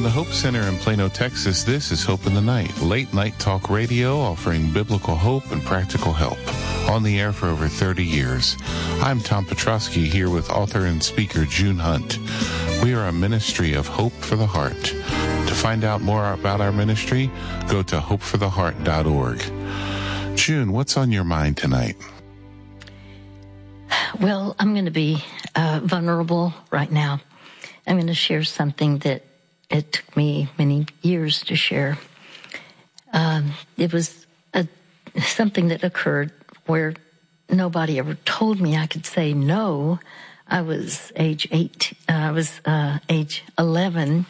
the Hope Center in Plano, Texas, this is Hope in the Night, late night talk radio offering biblical hope and practical help. On the air for over 30 years. I'm Tom Petrosky here with author and speaker June Hunt. We are a ministry of Hope for the Heart. To find out more about our ministry, go to hopefortheheart.org. June, what's on your mind tonight? Well, I'm going to be vulnerable right now. I'm going to share something that it took me many years to share. It was something that occurred where nobody ever told me I could say no. I was age 11,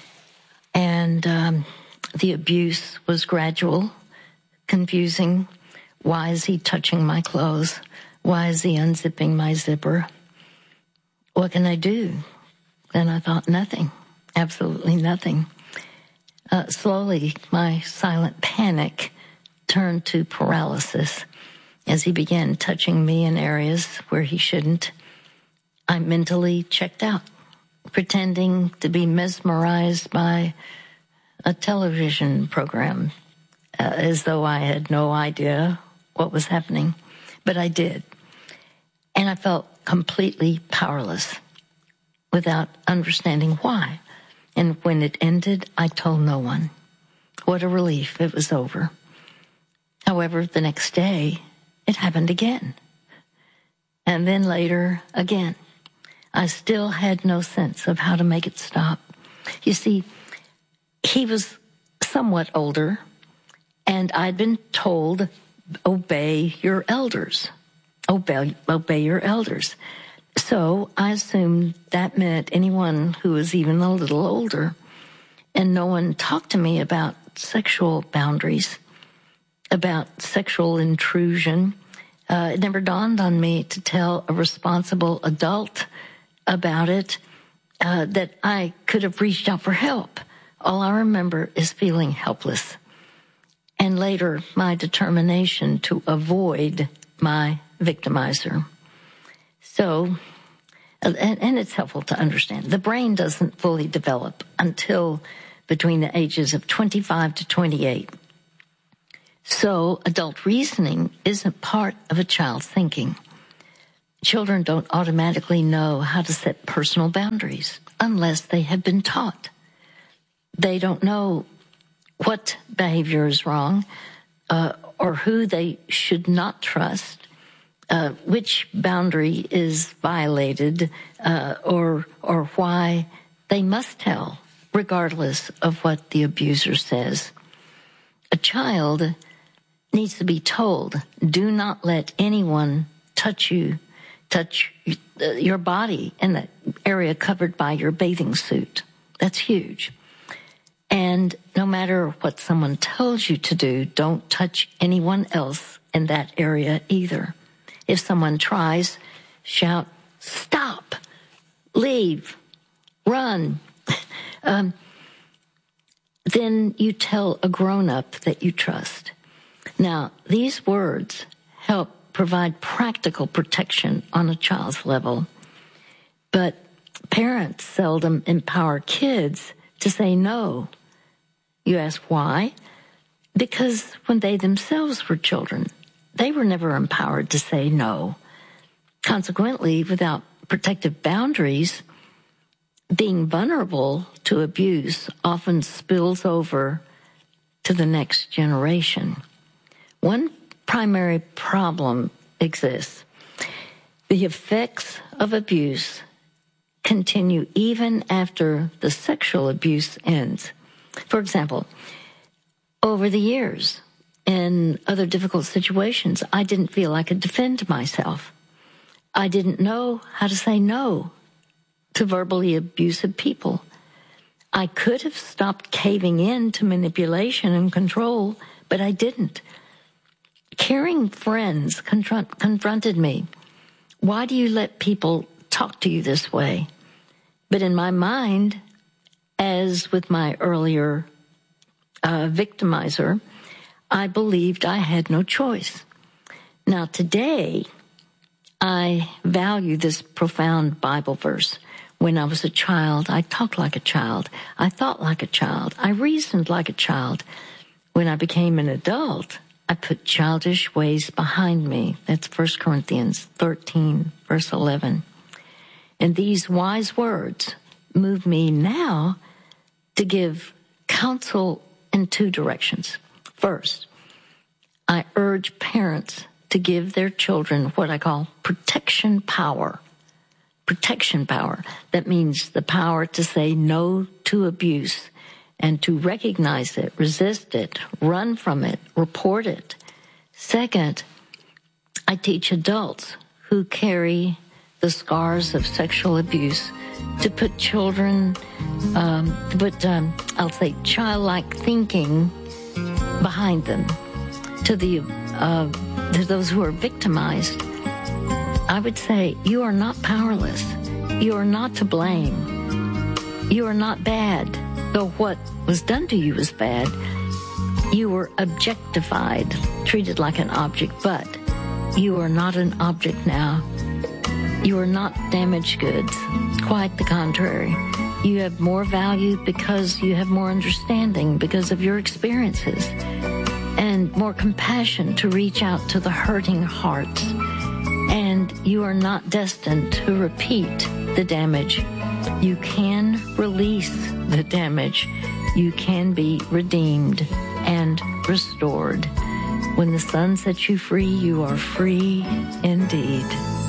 and the abuse was gradual, confusing. Why is he touching my clothes? Why is he unzipping my zipper? What can I do? Then I thought nothing, absolutely nothing. Slowly, my silent panic turned to paralysis as he began touching me in areas where he shouldn't. I mentally checked out, pretending to be mesmerized by a television program, as though I had no idea what was happening. But I did. And I felt completely powerless without understanding why. And when it ended, I told no one. What a relief. It was over. However, the next day, it happened again. And then later, again. I still had no sense of how to make it stop. You see, he was somewhat older, and I'd been told, obey your elders. Obey your elders. So I assumed that meant anyone who was even a little older. And no one talked to me about sexual boundaries, about sexual intrusion. It never dawned on me to tell a responsible adult about it, that I could have reached out for help. All I remember is feeling helpless. And later, my determination to avoid my victimizer. So, and it's helpful to understand, the brain doesn't fully develop until between the ages of 25 to 28. So, adult reasoning isn't part of a child's thinking. Children don't automatically know how to set personal boundaries unless they have been taught. They don't know what behavior is wrong, or who they should not trust, which boundary is violated, or why they must tell, regardless of what the abuser says. A child needs to be told, do not let anyone touch your body in the area covered by your bathing suit. That's huge. And no matter what someone tells you to do, don't touch anyone else in that area either. If someone tries, shout, stop, leave, run. Then you tell a grown-up that you trust. Now, these words help provide practical protection on a child's level. But parents seldom empower kids to say no. You ask why? Because when they themselves were children, they were never empowered to say no. Consequently, without protective boundaries, being vulnerable to abuse often spills over to the next generation. One primary problem exists. The effects of abuse continue even after the sexual abuse ends. For example, over the years, in other difficult situations, I didn't feel I could defend myself. I didn't know how to say no to verbally abusive people. I could have stopped caving in to manipulation and control, but I didn't. Caring friends confronted me. Why do you let people talk to you this way? But in my mind, as with my earlier victimizer, I believed I had no choice. Now today, I value this profound Bible verse When I was a child, I talked like a child. I thought like a child. I reasoned like a child. When I became an adult, I put childish ways behind me. That's 1 Corinthians 13, verse 11. And these wise words move me now to give counsel in two directions. First, I urge parents to give their children what I call protection power. Protection power. That means the power to say no to abuse and to recognize it, resist it, run from it, report it. Second, I teach adults who carry the scars of sexual abuse to put children, I'll say childlike thinking behind them. To those who are victimized, I would say, you are not powerless. You are not to blame. You are not bad. Though what was done to you was bad, you were objectified, treated like an object, but you are not an object now. You are not damaged goods. Quite the contrary. You have more value because you have more understanding because of your experiences and more compassion to reach out to the hurting hearts. And you are not destined to repeat the damage. You can release the damage. You can be redeemed and restored. When the sun sets you free, you are free indeed.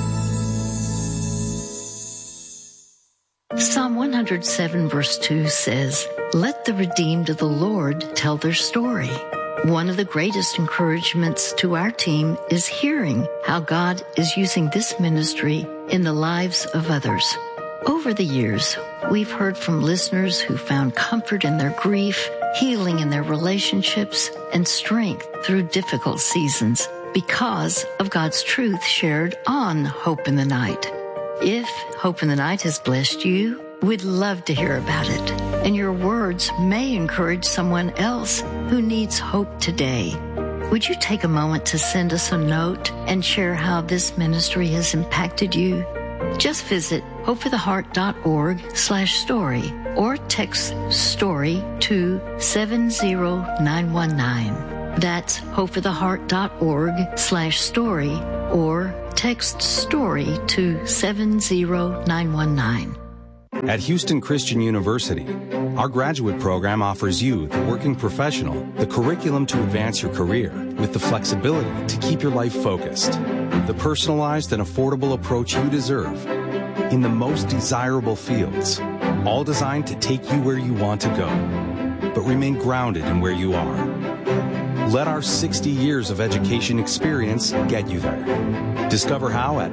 Psalm 107 verse 2 says, "Let the redeemed of the Lord tell their story." One of the greatest encouragements to our team is hearing how God is using this ministry in the lives of others. Over the years, we've heard from listeners who found comfort in their grief, healing in their relationships, and strength through difficult seasons because of God's truth shared on Hope in the Night. If Hope in the Night has blessed you, we'd love to hear about it. And your words may encourage someone else who needs hope today. Would you take a moment to send us a note and share how this ministry has impacted you? Just visit hopefortheheart.org/story or text STORY to 70919. That's hopefortheheart.org/story or text STORY to 70919. At Houston Christian University, our graduate program offers you, the working professional, the curriculum to advance your career with the flexibility to keep your life focused, the personalized and affordable approach you deserve in the most desirable fields, all designed to take you where you want to go, but remain grounded in where you are. Let our 60 years of education experience get you there. Discover how at